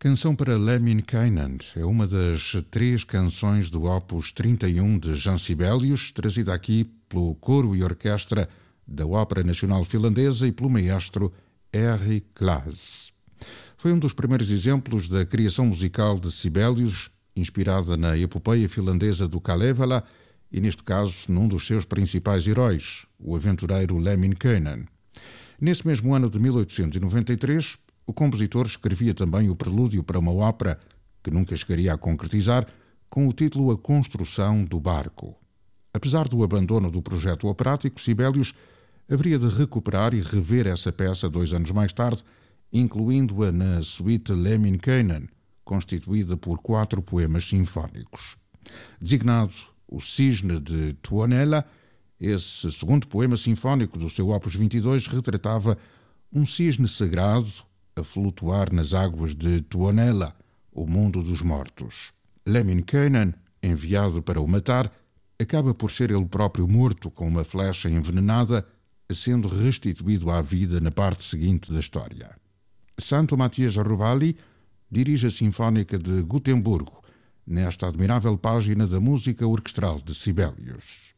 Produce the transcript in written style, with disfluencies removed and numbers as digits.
Canção para Lemminkainen é uma das 3 canções do Opus 31 de Jean Sibelius, trazida aqui pelo coro e orquestra da Ópera Nacional Finlandesa e pelo maestro Henri Claes. Foi um dos primeiros exemplos da criação musical de Sibelius, inspirada na epopeia finlandesa do Kalevala e, neste caso, num dos seus principais heróis, o aventureiro Lemminkainen. Nesse mesmo ano de 1893, o compositor escrevia também o prelúdio para uma ópera que nunca chegaria a concretizar, com o título A Construção do Barco. Apesar do abandono do projeto operático, Sibelius haveria de recuperar e rever essa peça 2 anos mais tarde, incluindo-a na suíte Lemminkainen, constituída por 4 poemas sinfónicos. Designado O Cisne de Tuonela, esse segundo poema sinfónico do seu Opus 22 retratava um cisne sagrado a flutuar nas águas de Tuonela, o mundo dos mortos. Lemminkainen, enviado para o matar, acaba por ser ele próprio morto com uma flecha envenenada, sendo restituído à vida na parte seguinte da história. Santo Matias Rovali dirige a Sinfónica de Gotemburgo, nesta admirável página da música orquestral de Sibelius.